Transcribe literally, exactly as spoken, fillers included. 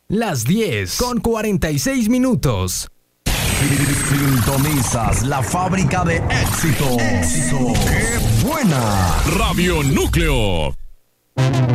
Las diez con cuarenta y seis minutos. Sintonizas la fábrica de éxito. Éxito. ¡Qué buena! Radio Núcleo.